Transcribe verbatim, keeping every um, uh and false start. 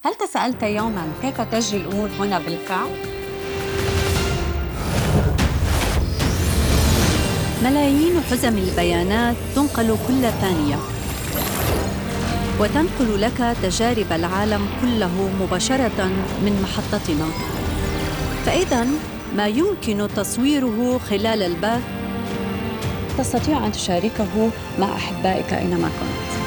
هل تساءلت يوماً كيف تجري الأمور هنا بالفعل؟ ملايين حزم البيانات تنقل كل ثانية، وتنقل لك تجارب العالم كله مباشرة من محطتنا. فإذا ما يمكن تصويره خلال البث تستطيع أن تشاركه مع أحبائك أينما كنت.